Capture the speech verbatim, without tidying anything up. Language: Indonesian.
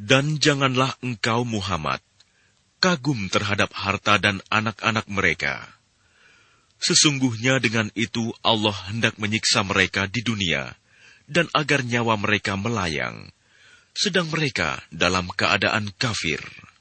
Dan janganlah engkau Muhammad kagum terhadap harta dan anak-anak mereka. Sesungguhnya dengan itu Allah hendak menyiksa mereka di dunia, dan agar nyawa mereka melayang, sedang mereka dalam keadaan kafir.